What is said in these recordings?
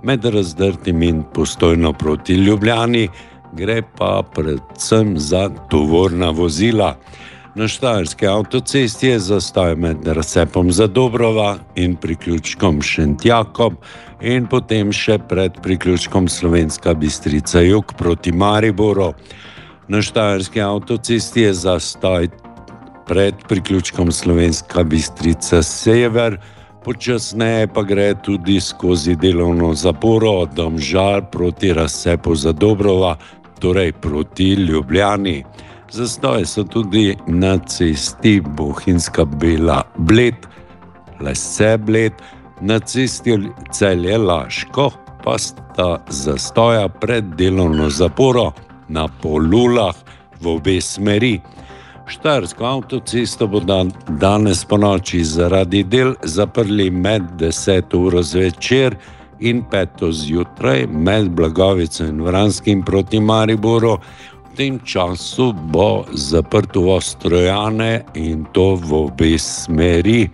med Razdrtim in Postojno proti Ljubljani, gre pa predvsem za tovorna vozila. Na štajerski avtocesti je zastoj med razcepom Zadobrova in priključkom Šentjakob in potem še pred priključkom Slovenska Bistrica jug proti Mariboru. Na štajerski avtocesti je zastoj pred priključkom Slovenska Bistrica sever, počasneje pa gre tudi skozi delovno zaporo od Domžal proti razcepu Zadobrova, torej proti Ljubljani. Zastoje so tudi na cesti Bohinjska Bela Bled, Lesce Bled, na cesti Celje-Laško pa sta zastoja pred delovno zaporo na Polulah v obe smeri. Štajersko avtocesto bo danes po noči zaradi del zaprli med 10. uro zvečer in 5. zjutraj med Blagovico in Vranskim proti Mariboru. V tem času bo zaprt uvoz Trojane in to v obe smeri.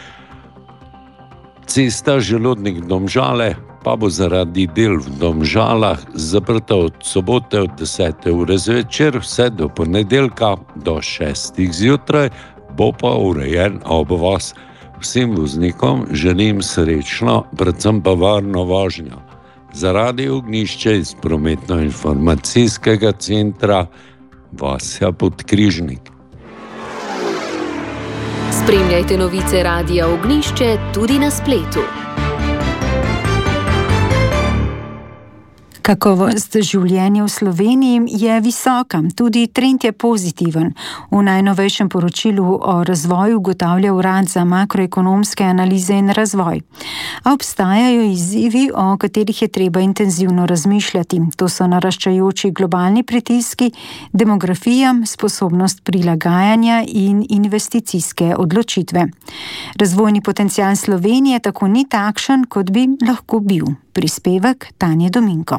Cesta Želodnik-Domžale pa bo zaradi del v Domžalah zaprta od sobote od 10. ure zvečer vse do ponedeljka do 6. zjutraj, bo pa urejen obvoz. Vsem voznikom želim srečno, predvsem pa varno vožnjo. Zaradi Ognjišče iz prometno-informacijskega centra Vasja Podkrižnik. Spremljajte novice Radia Ognjišče tudi na spletu. Kakovost življenja v Sloveniji je visoka, tudi trend je pozitiven. V najnovejšem poročilu o razvoju ugotavlja Urad za makroekonomske analize in razvoj. A obstajajo izzivi, o katerih je treba intenzivno razmišljati. To so naraščajoči globalni pritiski, demografija, sposobnost prilagajanja in investicijske odločitve. Razvojni potencial Slovenije tako ni takšen, kot bi lahko bil. Prispevek Tanje Dominko.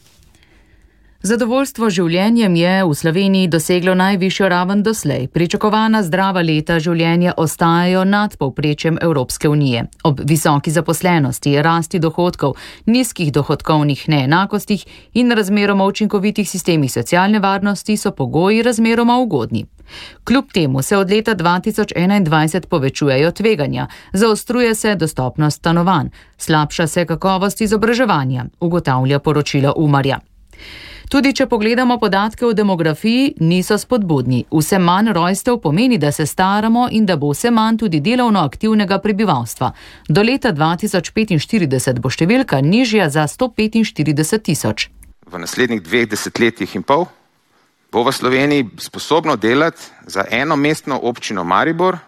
Zadovoljstvo življenjem je v Sloveniji doseglo najvišjo raven doslej. Pričakovana zdrava leta življenja ostajajo nad povprečjem Evropske unije. Ob visoki zaposlenosti, rasti dohodkov, nizkih dohodkovnih neenakostih in razmeroma učinkovitih sistemih socialne varnosti so pogoji razmeroma ugodni. Kljub temu se od leta 2021 povečujejo tveganja, zaostruje se dostopnost stanovanj, slabša se kakovost izobraževanja, ugotavlja poročilo Umarja. Tudi če pogledamo podatke o demografiji, niso spodbudni. Vse manj rojstev pomeni, da se staramo in da bo vse manj tudi delovno aktivnega prebivalstva. Do leta 2045 bo številka nižja za 145 tisoč. V naslednjih 2 desetletjih in pol bo v Sloveniji sposobno delati za eno mestno občino Maribor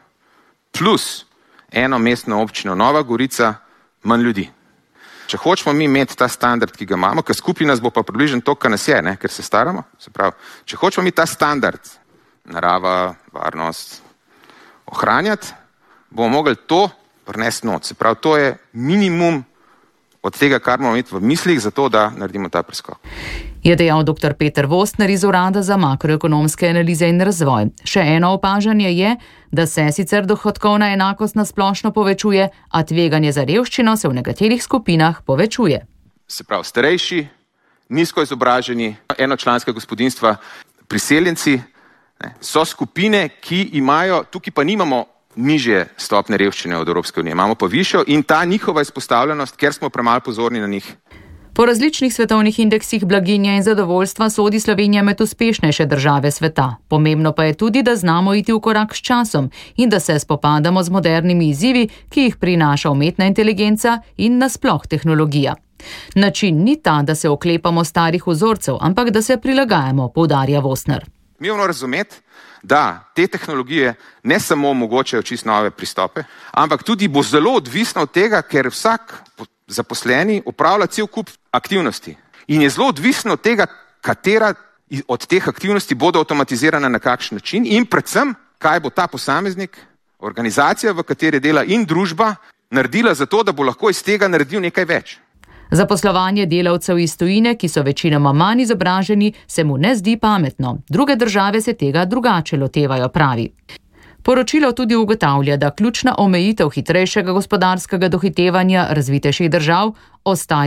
plus eno mestno občino Nova Gorica manj ljudi. Če hočemo mi imeti ta standard, ki ga imamo, ker skupaj nas bo pa približno to, kar nas je, ker se staramo, se pravi, če hočemo mi ta standard, narava, varnost, ohranjati, bomo mogli to prinesti not. Se pravi, to je minimum od tega, kar moramo imeti v mislih, zato da naredimo ta preskok. Je dejal dr. Peter Vostner iz Urada za makroekonomske analize in razvoj. Še eno opažanje je, da se sicer dohodkovna enakost na splošno povečuje, a tveganje za revščino se v nekaterih skupinah povečuje. Se pravi, starejši, nizko izobraženi, enočlanska gospodinjstva, priseljenci, so skupine, ki imajo, tukaj pa nimamo nižje stopne revščine od Evropske unije, imamo pa višjo in ta njihova izpostavljenost, ker smo premalo pozorni na njih. Po različnih svetovnih indeksih blaginje in zadovoljstva sodi Slovenija med uspešnejše države sveta. Pomembno pa je tudi, da znamo iti v korak s časom in da se spopadamo z modernimi izzivi, ki jih prinaša umetna inteligenca in nasploh tehnologija. Način ni ta, da se oklepamo starih vzorcev, ampak da se prilagajamo, poudarja Vostner. Mi moramo razumeti, da te tehnologije ne samo omogočajo čisto nove pristope, ampak tudi bo zelo odvisno od tega, ker vsak zaposleni opravlja cel kup aktivnosti. In je zelo odvisno od tega, katera od teh aktivnosti bodo avtomatizirane na kakšen način in predvsem, kaj bo ta posameznik, organizacija, v kateri dela in družba, naredila za to, da bo lahko iz tega naredil nekaj več. Zaposlovanje delavcev iz tujine, ki so večinoma manj izobraženi, se mu ne zdi pametno. Druge države se tega drugače lotevajo, pravi. Poročilo tudi ugotavlja, da ključna omejitev hitrejšega gospodarskega dohitevanja razvitejših držav ostaja